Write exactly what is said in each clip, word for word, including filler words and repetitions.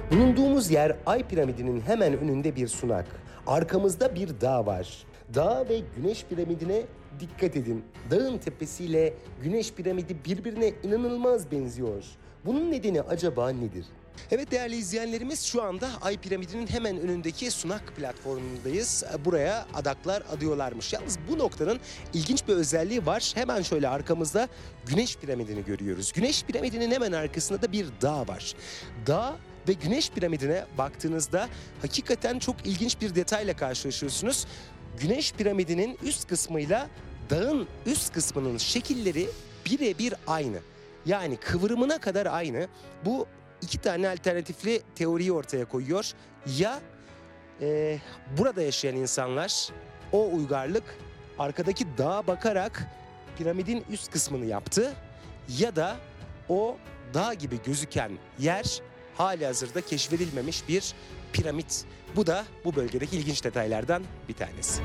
Bulunduğumuz yer Ay piramidinin hemen önünde bir sunak. Arkamızda bir dağ var. Dağ ve Güneş piramidine dikkat edin. Dağın tepesiyle Güneş piramidi birbirine inanılmaz benziyor. Bunun nedeni acaba nedir? Evet değerli izleyenlerimiz, şu anda Ay piramidinin hemen önündeki sunak platformundayız. Buraya adaklar adıyorlarmış. Yalnız bu noktanın ilginç bir özelliği var. Hemen şöyle arkamızda Güneş piramidini görüyoruz. Güneş piramidinin hemen arkasında da bir dağ var. Dağ ve Güneş piramidine baktığınızda hakikaten çok ilginç bir detayla karşılaşıyorsunuz. Güneş piramidinin üst kısmıyla dağın üst kısmının şekilleri birebir aynı. Yani kıvrımına kadar aynı. Bu iki tane alternatifli teoriyi ortaya koyuyor. Ya e, burada yaşayan insanlar, o uygarlık arkadaki dağa bakarak piramidin üst kısmını yaptı, ya da o dağ gibi gözüken yer halihazırda keşfedilmemiş bir piramit. Bu da bu bölgedeki ilginç detaylardan bir tanesi.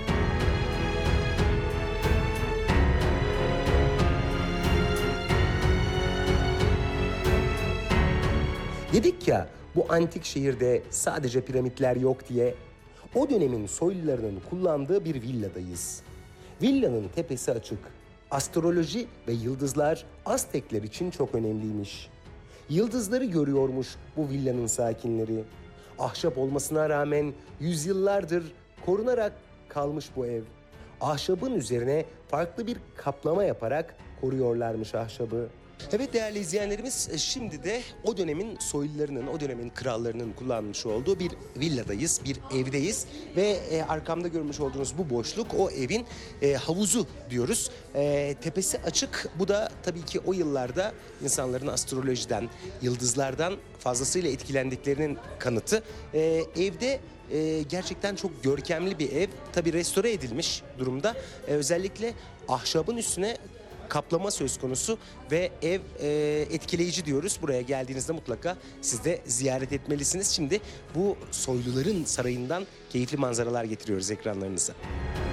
Dedik ya, bu antik şehirde sadece piramitler yok diye. O dönemin soylularının kullandığı bir villadayız. Villanın tepesi açık. Astroloji ve yıldızlar Aztekler için çok önemliymiş. Yıldızları görüyormuş bu villanın sakinleri. Ahşap olmasına rağmen yüzyıllardır korunarak kalmış bu ev. Ahşabın üzerine farklı bir kaplama yaparak koruyorlarmış ahşabı. Evet değerli izleyenlerimiz, şimdi de o dönemin soylularının, o dönemin krallarının kullanmış olduğu bir villadayız, bir evdeyiz. Ve e, arkamda görmüş olduğunuz bu boşluk o evin e, havuzu diyoruz. E, tepesi açık. Bu da tabii ki o yıllarda insanların astrolojiden, yıldızlardan fazlasıyla etkilendiklerinin kanıtı. E, evde e, gerçekten çok görkemli bir ev. Tabii restore edilmiş durumda. E, özellikle ahşabın üstüne kaplama söz konusu ve ev e, etkileyici diyoruz. Buraya geldiğinizde mutlaka siz de ziyaret etmelisiniz. Şimdi bu soyluların sarayından keyifli manzaralar getiriyoruz ekranlarınıza.